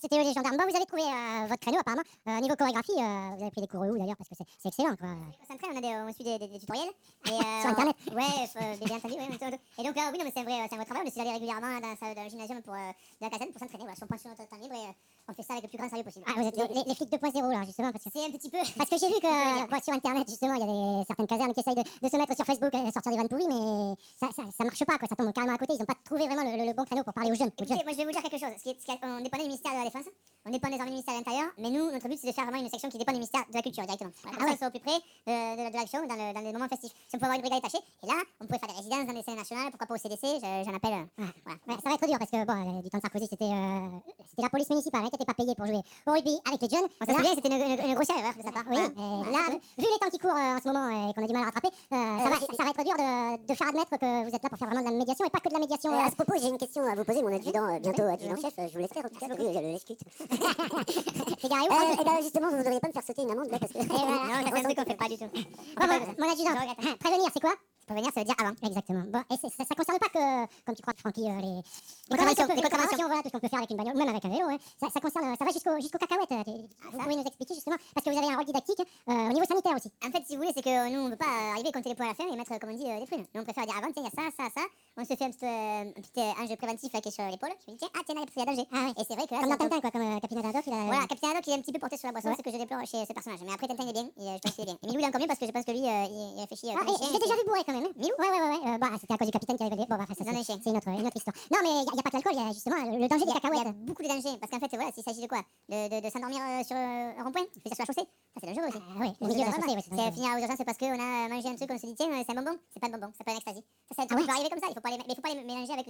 c'était les gendarmes. Bon, vous avez trouvé votre créneau apparemment. Niveau chorégraphie, vous avez pris des cours où d'ailleurs parce que c'est excellent quoi. On s'entraîne, on suit des tutoriels. Et, Sur internet. Ouais, bien entendu. Ouais, et donc là, oui, non, mais c'est un vrai travail. On essaie d'aller régulièrement dans le gymnasium pour, de la caserne pour s'entraîner. Voilà, si on prend sur notre temps libre et on fait ça avec le plus grand sérieux possible. Ah, vous êtes les flics 2.0 là justement parce que c'est un petit peu. parce que j'ai vu que sur internet justement il y a certaines casernes qui essayent de se mettre sur Facebook et sortir des vannes pourries mais ça marche pas quoi, ça tombe carrément à côté, ils ont pas trouvé vraiment le bon créneau pour parler aux jeunes. Écoutez, moi je vais vous dire quelque chose. On dépend du ministère de la Défense, on dépend désormais du ministère de l'Intérieur, mais nous, notre but c'est de faire vraiment une section qui dépend du ministère de la Culture directement. Voilà, comme ça, ils sont au plus près de l'action dans les moments festifs. Si on peut avoir une brigade détachée, et là, on pourrait faire des résidences dans des scènes nationales, pourquoi pas au CDC, j'en appelle. Voilà. Ouais, ça va être dur parce que bon, du temps de Sarkozy c'était la police municipale qui n'était pas payée pour jouer au rugby avec les jeunes. On s'en souvient, c'était une grossière erreur de sa part. Oui, là, vu les temps qui courent en ce moment et qu'on a du mal à rattraper, ça va être dur de faire admettre que vous êtes là pour faire vraiment de la médiation et pas que de la médiation. À ce propos, j'ai une question à vous poser, mon adjudant, bientôt adjudant-chef, je vous laisse faire en tout cas, il y a le lèche-cuite. C'est garé où Et ben justement, vous voudriez pas me faire sauter une amende là parce que... Non, ça c'est un truc qu'on fait pas du tout. Mon adjudant, prévenir, c'est quoi? Prévenir, ça veut dire avant. Exactement. Bon, et ça concerne pas que, comme tu crois, Francky, les contraventions, voilà, tout ce qu'on peut faire avec une bagnole, ou même avec un vélo. Hein. Ça concerne, ça va jusqu'aux cacahuètes. Vous pouvez nous expliquer justement, parce que vous avez un rôle didactique au niveau sanitaire aussi. En fait, si vous voulez, c'est que nous, on ne veut pas arriver, compter les points à la fin et mettre, comme on dit, des prunes. Nous, on préfère dire avant, tiens, il y a ça. On se fait un petit ange préventif qui est sur l'épaule. Je me dis, tiens, il y a danger. Ah, ouais. Et c'est vrai que là, Comme dans Tintin, quoi, comme Capitaine Haddock. Voilà, Capitaine Haddock, il est un petit peu porté sur la boisson, c'est ce que je déplore chez ce personnage. Mais après, Tintin, il est bien, et je pense qu'il est bien. Et Milou, il est encore mieux parce que je pense que lui, il réfléchit. Je l'ai déjà vu bourré quand même. Milou? Ouais. Bah, c'était à cause du capitaine qui avait révélé. Bon, bah, ça, c'est une autre histoire. Non, mais il n'y a pas que l'alcool, il y a justement le danger des cacahuètes. Il y a beaucoup de dangers. Parce qu'en fait, voilà, s'il s'agit de quoi? De s'endormir sur un rond-point, je veux dire sur la chaussée. Ça, c'est dangereux aussi. Oui, le milieu de la chaussée, oui. C'est finir aux urgences parce qu'on a mangé un truc, on se dit, tiens, c'est un bonbon. C'est pas un bonbon, c'est pas un ecstasy. Ça peut arriver comme ça. Il faut pas les mélanger avec